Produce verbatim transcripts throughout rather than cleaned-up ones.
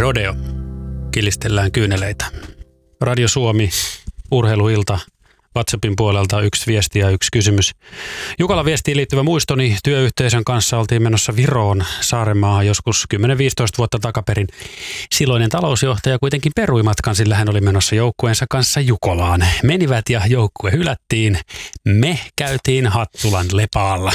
Rodeo. Kilistellään kyyneleitä. Radio Suomi, urheiluilta. WhatsAppin puolelta yksi viesti ja yksi kysymys. Jukalan viestiin liittyvä muistoni. Työyhteisön kanssa oltiin menossa Viroon Saarenmaahan joskus kymmenen viisitoista vuotta takaperin. Silloinen talousjohtaja kuitenkin perui matkan, sillä hän oli menossa joukkueensa kanssa Jukolaan. Menivät ja joukkue hylättiin. Me käytiin Hattulan Lepaalla.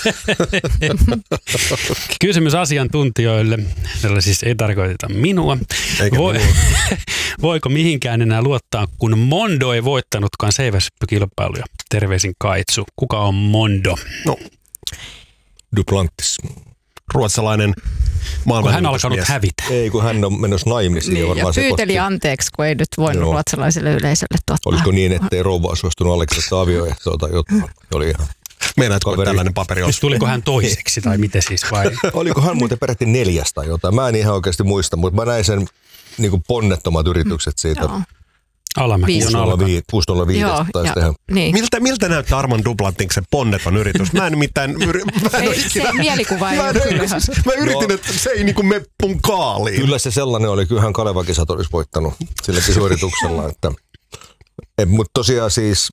Kysymys asiantuntijoille. Tällä siis ei tarkoiteta minua. Voi, minua. Voiko mihinkään enää luottaa, kun Mondo ei voittanutkaan seiväspykilpailuja? Terveisin Kaitsu. Kuka on Mondo? No, Duplantis. Ruotsalainen maailman. Kun hän alkanut hävitä. Ei, kun hän on menossa naimisiin. Niin, ja pyyteli anteeksi, kun ei nyt voinut Joo. ruotsalaiselle yleisölle tuottaa. Olisiko niin, ettei rouva suostunut Aleksasta avioehtoa tai jotain? Oli ihan... Meinaatko, että tällainen paperi olisi? Tuliko hän toiseksi tai miten siis? Vai? Oliko hän muuten peräti neljästä tai jotain? Mä en ihan oikeasti muista, mutta mä näin sen niin kuin ponnettomat yritykset siitä. Joo. Alamäki on alkanut. kuusi nolla viisi taisi tehdä. Niin. Miltä, miltä näyttää Armand Duplantiksen ponneton yritys? Mä en mitään... Mä en ei, se mielikuva ei ole kyllä. Mä yritin, no, että se ei niinku me punkaaliin. Kyllä se sellainen oli. Kyllähän Kaleva-kisat olisi voittanut silläkin suorituksella. Että, mutta tosiaan siis...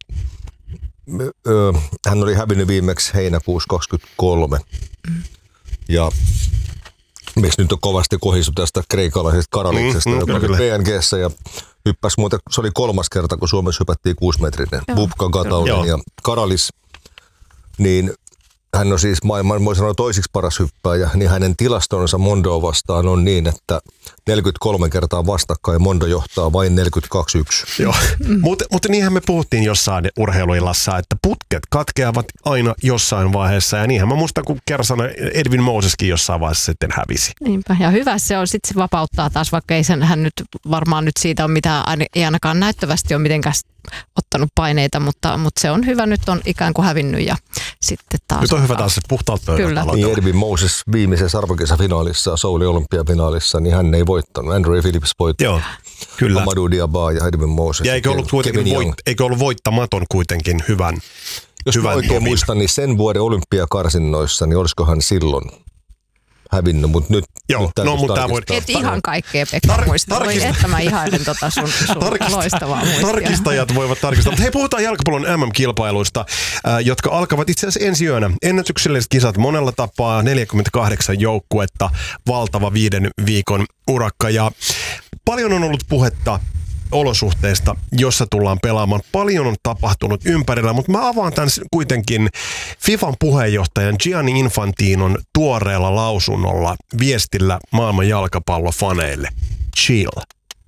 Ö, hän oli hävinnyt viimeksi heinäkuussa kaksikymmentäkolme. Mm. Ja miksi nyt on kovasti kohistu tästä kreikalaisesta Karaliksesta, mm, mm, joka oli P N G:ssä ja hyppäsi muuten, se oli kolmas kerta, kun Suomessa hypättiin kuusimetrinen. Bubka, Gatauden ja Karalis, niin hän on siis maailman, voi sanoa, toisiksi paras hyppääjä, niin hänen tilastonsa Mondoa vastaan on niin, että neljäkymmentäkolme kertaa vastakkain Mondo johtaa vain neljäkymmentäkaksi yksi. Joo, mm. mutta, mutta niinhän me puhuttiin jossain urheiluillassa, että putket katkeavat aina jossain vaiheessa, ja niinhän mä muistan, kun kerran sanoi Edwin Moseskin jossain vaiheessa sitten hävisi. Niinpä, ja hyvä se on, sitten se vapauttaa taas, vaikka ei sen, hän nyt varmaan nyt siitä ole mitään, ei ainakaan näyttävästi ole mitenkään ottanut paineita, mutta, mutta se on hyvä, nyt on ikään kuin hävinnyt ja sitten taas... Nyt on hyvä taas, että puhtaat pöydät. Kyllä. Niin Edwin Moses viimeisessä arvokisafinaalissa, Soulin olympiafinaalissa, niin hän ei voittanut. Andrew Phillips voitti. Joo, kyllä. Amadou Diaba ja Edwin Moses. Ja eikö ollut, voit, eikö ollut voittamaton kuitenkin hyvän? Jos hyvän mä oikein tovin. muistan, niin sen vuoden olympiakarsinnoissa, niin olisikohan silloin hävinnyt, mutta nyt... Joo, nyt no mutta tämä voi... Et ihan kaikkea, Pekka, tar- muista. Voi, että mä ihailen tota sun, sun loistavaa muistia. Tarkistajat voivat tarkistaa. Mutta hei, puhutaan jalkapallon M M-kilpailuista, äh, jotka alkavat itse asiassa ensi yönä. Ennätykselliset kisat monella tapaa, neljäkymmentäkahdeksan joukkuetta, valtava viiden viikon urakka. Ja paljon on ollut puhetta olosuhteista, jossa tullaan pelaamaan. Paljon on tapahtunut ympärillä, mutta mä avaan tämän kuitenkin FIFAn puheenjohtajan Gianni Infantinon tuoreella lausunnolla viestillä maailman jalkapallofaneille. Chill.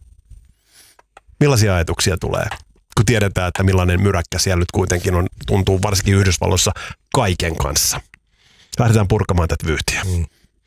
Millaisia ajatuksia tulee, kun tiedetään, että millainen myräkkä siellä nyt kuitenkin on, tuntuu varsinkin Yhdysvalloissa kaiken kanssa. Lähdetään purkamaan tätä vyyhtiä. Mm.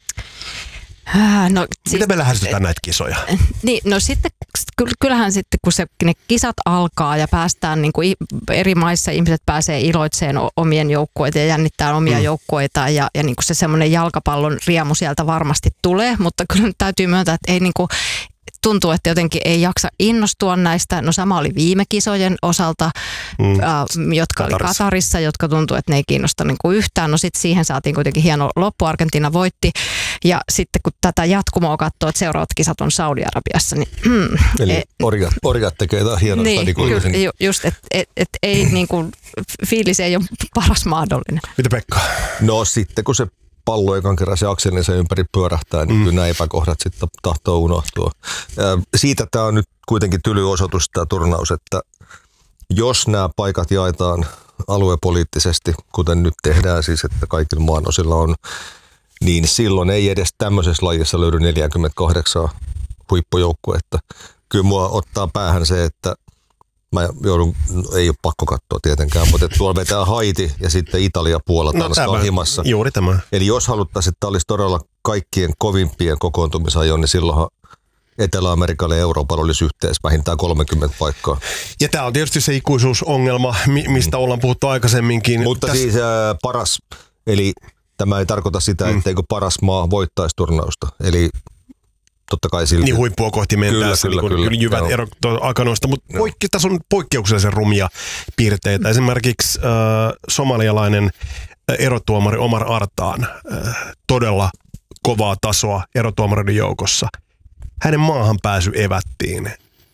No, siis, miten me lähestytään näitä kisoja? Niin, no sitten kyllähän sitten, kun se, ne kisat alkaa ja päästään niin kuin eri maissa, ihmiset pääsee iloitseen omien joukkueita ja jännittää omia mm. joukkueita ja, ja niin kuin se semmoinen jalkapallon riemu sieltä varmasti tulee, mutta kyllä nyt täytyy myöntää, että ei niin kuin, tuntuu, että jotenkin ei jaksa innostua näistä. No sama oli viime kisojen osalta, mm. äh, jotka Katarissa. oli Katarissa, jotka tuntuu, että ne ei kiinnosta niin kuin yhtään. No sitten siihen saatiin kuitenkin hieno loppu, Argentiina voitti. Ja sitten kun tätä jatkumoa katsoo, että seuraavat kisat on Saudi-Arabiassa, niin... Mm, Eli e, orjat, orjat tekee jotain hienoa niin, stadikollisen. Ju, just, että et, et ei niin kuin, fiilis ei ole paras mahdollinen. Mitä Pekka? No sitten kun se pallo ekan kerran se akselin sen ympäri pyörähtää, niin mm. kyllä nämä epäkohdat sitten tahtoo unohtua. Ja siitä tämä on nyt kuitenkin tyly osoitus tämä turnaus, että jos nämä paikat jaetaan aluepoliittisesti, kuten nyt tehdään siis, että kaikilla maanosilla on, niin silloin ei edes tämmöisessä lajissa löydy neljäkymmentäkahdeksan huippujoukkuetta. Kyllä mua ottaa päähän se, että mä joudun, ei ole pakko katsoa tietenkään, mutta tuolla vetää Haiti ja sitten Italia, Puola, Tanska no, himassa. Juuri tämä. Eli jos haluttaisiin, että tämä olisi todella kaikkien kovimpien kokoontumisajon, niin silloinhan Etelä-Amerikalle ja Euroopalla olisi yhteensä vähintään kolmekymmentä paikkaa. Ja tämä on tietysti se ikuisuusongelma, mistä mm. ollaan puhuttu aikaisemminkin. Mutta Täs... siis äh, paras, eli tämä ei tarkoita sitä, mm. etteikö paras maa voittaisi turnausta. Eli totta kai silti. Niin huippua kohti mennään, kyllä, kyllä, niin jyvät erot akanoista, mutta poikki, tässä on poikkeuksellisen rumia piirteitä. Esimerkiksi äh, somalialainen erotuomari Omar Artaan, äh, todella kovaa tasoa erotuomareiden joukossa. hänen maahan pääsy evättiin.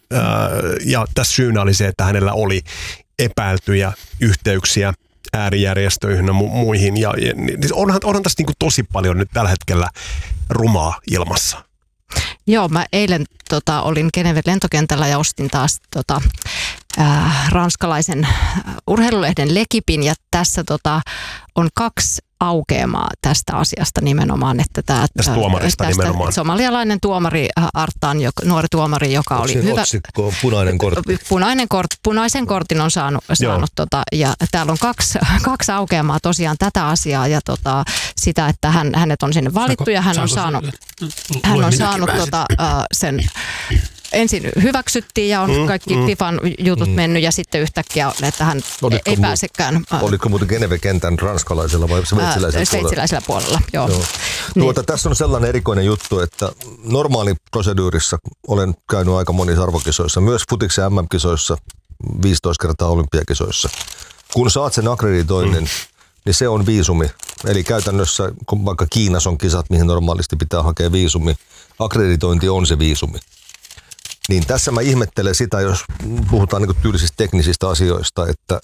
Ja tässä syynä oli se, että hänellä oli epäiltyjä yhteyksiä äärijärjestöihin ja mu- muihin. Ja, ja, onhan, onhan tässä niin kuin tosi paljon nyt tällä hetkellä rumaa ilmassa. Joo, mä eilen tota, olin Geneven lentokentällä ja ostin taas tota, äh, ranskalaisen urheilulehden L'Equipin ja tässä tota, on kaksi aukeamaa tästä asiasta nimenomaan. Että tää, tästä tuomarista tästä nimenomaan. Somalialainen tuomari Artan, joka, nuori tuomari, joka Onko oli hyvä. Otsikko, punainen kortti. Punainen kort, punaisen kortin on saanut, saanut tota, ja täällä on kaksi, kaksi aukeamaa tosiaan tätä asiaa ja tota, sitä, että hän, hänet on sinne valittu ja hän on saanut, hän on saanut tota, uh, sen ensin hyväksyttiin ja on mm, kaikki mm, FIFAn jutut mm. mennyt ja sitten yhtäkkiä, että hän oliko ei mu- pääsekään. Oliko muuten Geneve-kentän ranskalaisella vai sveitsiläisellä puolella? Sveitsiläisellä puolella, joo. joo. Tuota, niin. Tässä on sellainen erikoinen juttu, että normaali proseduurissa olen käynyt aika monissa arvokisoissa, myös futiksen M M-kisoissa, viisitoista kertaa olympiakisoissa. Kun saat sen akkreditoinnin, mm. niin se on viisumi. Eli käytännössä, kun vaikka Kiinassa on kisat, mihin normaalisti pitää hakea viisumi, akkreditointi on se viisumi. Niin tässä mä ihmettelen sitä, jos puhutaan niin kuin tyylisistä teknisistä asioista, että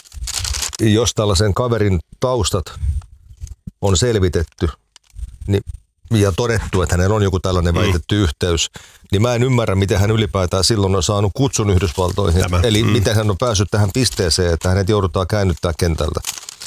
jos tällaisen kaverin taustat on selvitetty niin, ja todettu, että hänellä on joku tällainen väitetty mm. yhteys, niin mä en ymmärrä, miten hän ylipäätään silloin on saanut kutsun Yhdysvaltoihin. Tämä. Eli mm. miten hän on päässyt tähän pisteeseen, että hänet joudutaan käännyttää kentältä.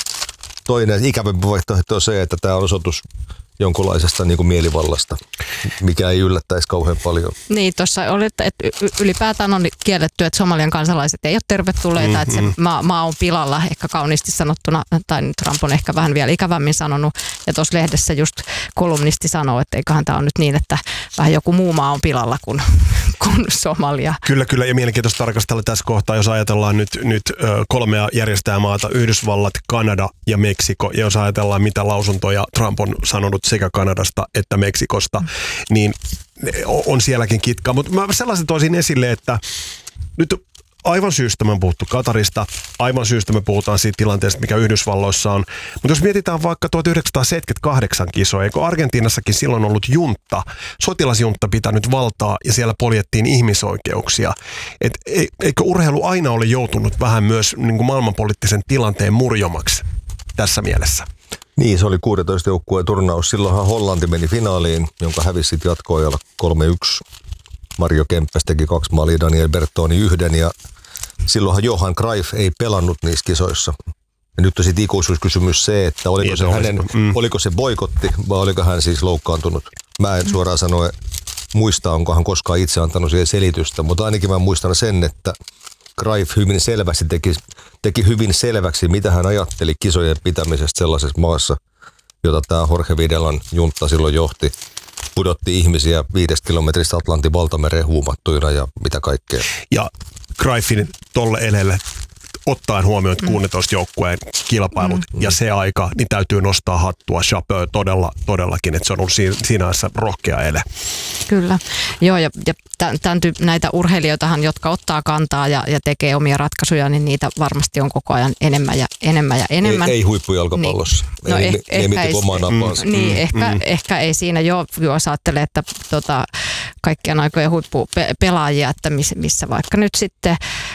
Toinen ikävämpi vaihtoehto on se, että tämä on osoitus jonkunlaisesta niin kuin mielivallasta, mikä ei yllättäisi kauhean paljon. Niin, tuossa oli, että ylipäätään on kielletty, että Somalian kansalaiset ei ole tervetulleita, mm-hmm. että se maa, maa on pilalla, ehkä kauniisti sanottuna, tai Trump on ehkä vähän vielä ikävämmin sanonut, ja tuossa lehdessä just kolumnisti sanoo, että eiköhän tämä on nyt niin, että vähän joku muu maa on pilalla kuin, kuin Somalia. Kyllä, kyllä, ja mielenkiintoista tarkastella tässä kohtaa, jos ajatellaan nyt, nyt kolmea järjestäjämaata, Yhdysvallat, Kanada ja Meksiko, ja jos ajatellaan, mitä lausuntoja Trump on sanonut sekä Kanadasta että Meksikosta, mm. niin on sielläkin kitkaa. Mutta mä sellaisen toisin esille, että nyt aivan syystä me on puhuttu Katarista, aivan syystä me puhutaan siitä tilanteesta, mikä Yhdysvalloissa on. Mutta jos mietitään vaikka tuhatyhdeksänsataaseitsemänkymmentäkahdeksan kisoa, eikö Argentiinassakin silloin ollut juntta, sotilasjuntta pitänyt valtaa ja siellä poljettiin ihmisoikeuksia. Et eikö urheilu aina ole joutunut vähän myös niin kuin maailmanpoliittisen tilanteen murjomaksi tässä mielessä? Niin, se oli kuusitoista joukkueen turnaus. Silloinhan Hollanti meni finaaliin, jonka hävisi sitten jatkoajalla kolme yksi. Mario Kempes teki kaksi maalia, Daniel Bertoni yhden ja silloinhan Johan Cruyff ei pelannut niissä kisoissa. Ja nyt on sitten ikuisuuskysymys se, että oliko se, hänen, mm. oliko se boikotti vai oliko hän siis loukkaantunut. Mä en suoraan sanoen muista, onko hän koskaan itse antanut siihen selitystä, mutta ainakin mä muistan sen, että Cruyff hyvin selvästi teki, teki hyvin selväksi, mitä hän ajatteli kisojen pitämisestä sellaisessa maassa, jota tämä Jorge Videlan juntta silloin johti. Pudotti ihmisiä viidestä kilometristä Atlantin valtamereen huumattuina ja mitä kaikkea. Ja Cruyffin tolle edelle ottaen huomioon kuusitoista joukkueen kilpailut mm. ja se aika, niin täytyy nostaa hattua Chapeau todella, todellakin, että se on ollut siinä, siinä ajassa rohkea ele. Kyllä, joo ja, ja tämän tyyp, näitä urheilijoitahan, jotka ottaa kantaa ja, ja tekee omia ratkaisuja, niin niitä varmasti on koko ajan enemmän ja enemmän ja enemmän. Ei, ei huippujalkapallossa. Niin. No ei, eh, ne, ehkä, ne ei, mm, niin, mm, ehkä, mm. ehkä ei siinä jo, jos ajattelee, että tota, kaikkien aikojen huippupelaajia, että missä, missä vaikka nyt sitten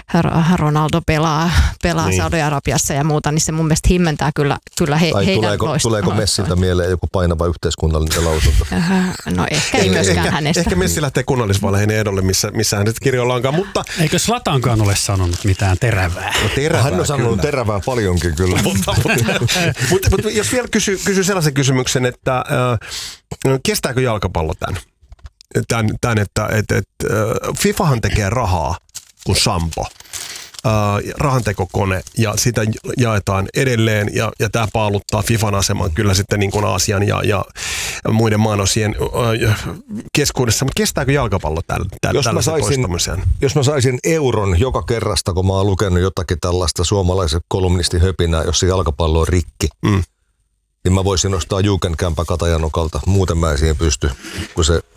Ronaldo pelaa, pelaa niin. Saudi-Arabiassa ja muuta, niin se mun mielestä himmentää kyllä, kyllä he, heidän tuleeko, loista. Tuleeko Messiltä mieleen joku painava yhteiskunnallinen lausunto? No ehkä ei myöskään ehkä, hänestä. Ehkä Messi lähtee kunnallisvaaleihin ehdolle, missä, missä hän nyt kirjoillaankaan, mutta... Eikö Zlatankaan ole sanonut mitään terävää? No, terävää hän on sanonut kyllä. terävää paljonkin kyllä. mutta, mutta, mutta, mutta jos vielä kysy, kysy sellaisen kysymyksen, että äh, kestääkö jalkapallo tämän? Tämän, tämän että et, et, äh, FIFAhan tekee rahaa kuin sampo. Uh, rahantekokone ja sitä jaetaan edelleen ja, ja tämä paaluttaa FIFAn aseman kyllä sitten niin kuin Aasian ja, ja muiden maanosien uh, keskuudessa, mutta kestääkö jalkapallo tällä, tällä, jos tällaisen toistamiseen? Jos mä saisin euron joka kerrasta, kun mä oon lukenut jotakin tällaista suomalaisen kolumnistihöpinää, jos se jalkapallo on rikki, mm. niin mä voisin nostaa Juukenkämpä Katajanokalta, muuten mä en siihen pysty, kun se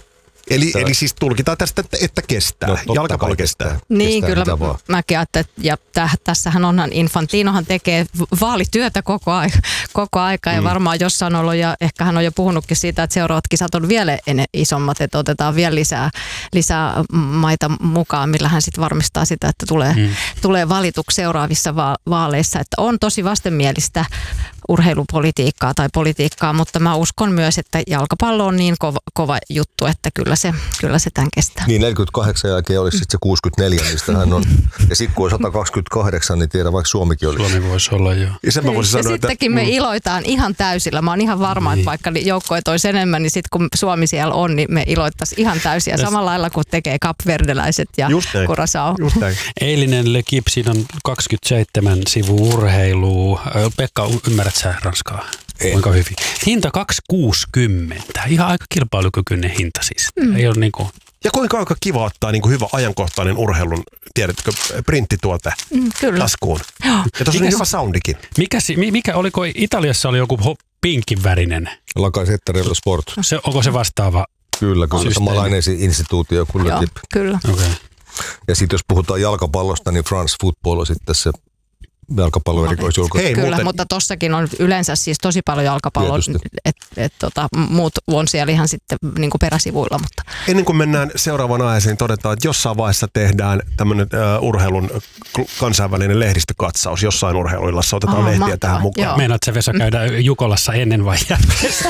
Eli, eli siis tulkitaan tästä, että, että kestää. No, Jalkapallo kestää. kestää. Niin, kestää kyllä mäkin ajattelen, ja täh, tässähän onhan Infantinohan tekee vaalityötä koko aika, koko aika mm. ja varmaan jossain ollut, ja ehkä hän on jo puhunutkin siitä, että seuraavat kisat on vielä isommat, että otetaan vielä lisää, lisää maita mukaan, millä hän sitten varmistaa sitä, että tulee, mm. tulee valituksi seuraavissa va- vaaleissa, että on tosi vastenmielistä urheilupolitiikkaa tai politiikkaa, mutta mä uskon myös, että jalkapallo on niin kova, kova juttu, että kyllä se, kyllä se tämän kestää. Niin neljäkymmentäkahdeksan jälkeen olisi sitten se kuusikymmentäneljä, mistä hän on. Ja sitten kun on sata kaksikymmentäkahdeksan, niin tiedän, vaikka Suomikin olisi. Suomi voisi olla, joo. Ja, sen mä voisin ja sanoa, sittenkin että, me iloitaan ihan täysillä. Mä oon ihan varma, niin. että vaikka joukkoet olisi enemmän, niin sitten kun Suomi siellä on, niin me iloittaisiin ihan täysiä. Samalla lailla kuin tekee kapverdeläiset ja Curaçao. Eilinen L'Equipe, siinä on kaksikymmentäseitsemän sivua urheilua. Pekka, ymmärrät sä ranskaa? Kuinka hyvin? Hinta kaksi kuusikymmentä. Ihan aika kilpailukykyinen hinta siis. Mm. Ei ole niinku... Ja kuinka aika kiva ottaa niinku hyvä ajankohtainen urheilun, tiedätkö, printtituote mm, taskuun. Joo. Ja tuossa on hyvä soundikin. Mikä, mikä oliko, Italiassa oli joku pinkin värinen? La Gazzetta dello Sport. Se, onko se vastaava? Kyllä, kyllä. Samanlainen instituutio kuin Joo, kyllä. Okay. Ja sitten jos puhutaan jalkapallosta, niin France Football on sitten se jalkapallon erikoisjulkaisu. Hei, Kyllä, muuten... mutta tossakin on yleensä siis tosi paljon jalkapalloa, että et, tota, muut on siellä ihan sitten niin kuin peräsivuilla. Mutta. Ennen kuin mennään seuraavaan aiheeseen, todetaan, että jossain vaiheessa tehdään tämmöinen uh, urheilun kansainvälinen lehdistökatsaus. Jossain urheiluillassa otetaan oh, lehtiä mahtavaa. Tähän mukaan. Meinaat sä, Vesa, käydä Jukolassa ennen vai jälkeen?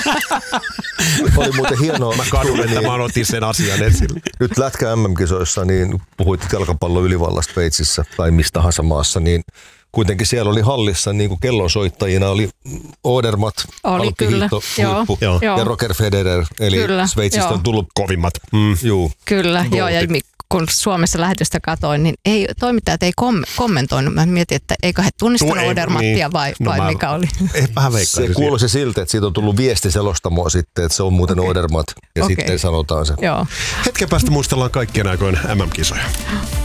Oli muuten hienoa. Mä kadun, että mä otin sen asian esille. Nyt Lätkä M M-kisoissa, niin puhuit jalkapallon ylivallasta Sveitsissä tai mistä tahansa maassa, niin kuitenkin siellä oli hallissa niin kuin kellonsoittajina oli Odermatt, Alppi-hiihto, huippu joo, ja Roger Federer, eli kyllä, Sveitsistä joo. on tullut kovimmat. Mm. Juu. Kyllä, joo, ja kun Suomessa lähetystä katoin, niin ei, toimittajat ei kom- kommentoinut. Mä mietin, että eikö he tunnistanut Odermattia niin. vai, no, vai mikä oli. Ei, vähän veikkaa. Se kuulosi siltä, että siitä on tullut viesti selostamoa sitten, että se on muuten okay. Odermatt ja okay. sitten sanotaan se. Joo. Hetken päästä muistellaan kaikkien aikojen M M-kisoja.